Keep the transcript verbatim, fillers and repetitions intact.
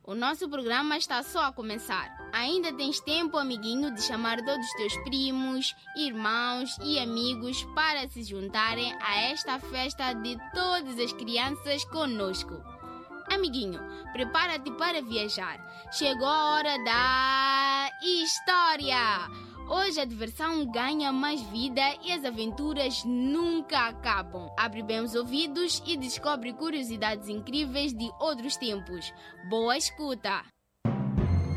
O nosso programa está só a começar. Ainda tens tempo, amiguinho, de chamar todos os teus primos, irmãos e amigos para se juntarem a esta festa de todas as crianças conosco. Amiguinho, prepara-te para viajar. Chegou a hora da história! Hoje a diversão ganha mais vida e as aventuras nunca acabam. Abre bem os ouvidos e descobre curiosidades incríveis de outros tempos. Boa escuta!